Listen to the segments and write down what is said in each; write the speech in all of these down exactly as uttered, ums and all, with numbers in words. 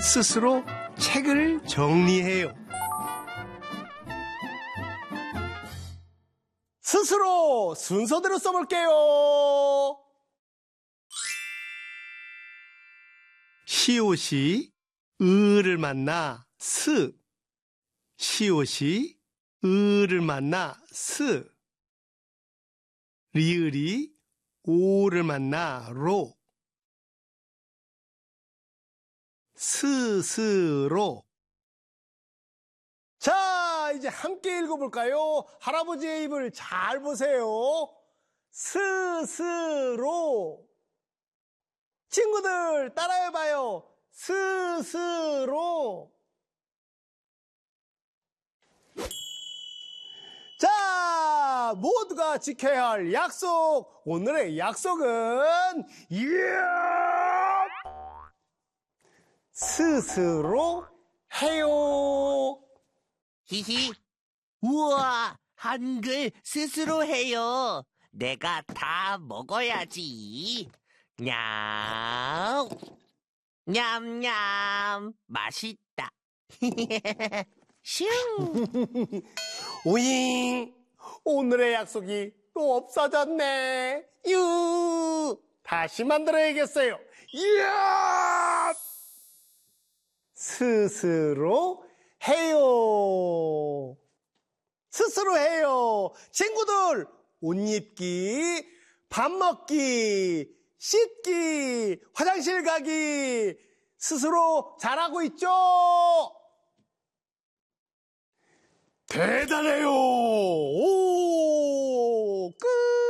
스스로 책을 정리해요. 스스로 순서대로 써볼게요. 시옷이 을을 만나 스, 시옷이 을을 만나 스, 리을이 오를 만나 로, 스스로. 자, 이제 함께 읽어볼까요? 할아버지의 입을 잘 보세요. 스스로. 친구들 따라해봐요. 스스로. 자, 모두가 지켜야 할 약속. 오늘의 약속은 이야! 스스로 해요. 히히. 우와, 한글 스스로 해요. 내가 다 먹어야지. 냠. 냠냠. 맛있다. 슝. 오잉. 오늘의 약속이 또 없어졌네. 유. 다시 만들어야겠어요. 이야! 스스로 해요. 스스로 해요. 친구들, 옷 입기, 밥 먹기, 씻기, 화장실 가기 스스로 잘하고 있죠? 대단해요. 오, 끝.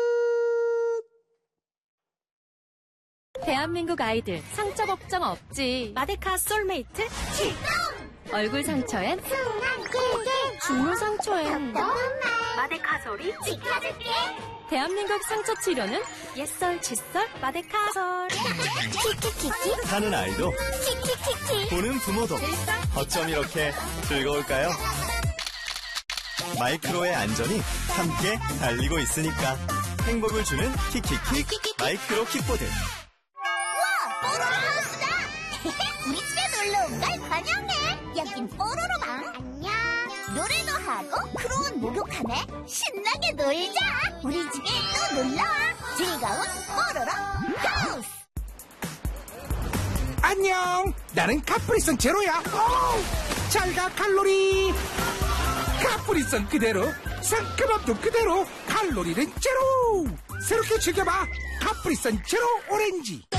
대한민국 아이들 상처 걱정 없지. 마데카 솔메이트 얼굴 상처엔 주물 상처엔 마데카 소리 지켜줄게. 대한민국 상처 치료는 옛설 칫솔 마데카솔. 키키키키 하는 아이도 키키키키 보는 부모도 어쩜 이렇게 즐거울까요? 마이크로의 안전이 함께 달리고 있으니까 행복을 주는 키키킥 마이크로 킥보드. 우리 집에 놀러 온 걸 환영해. 여긴 뽀로로방. 안녕. 노래도 하고 크로운 목욕하네. 신나게 놀자. 우리 집에 또 놀러와. 즐거운 뽀로로 하우스. 안녕. 나는 카프리선 제로야. 잘가 칼로리. 카프리선 그대로, 상큼함도 그대로, 칼로리는 제로. 새롭게 즐겨봐. 카프리선 제로 오렌지.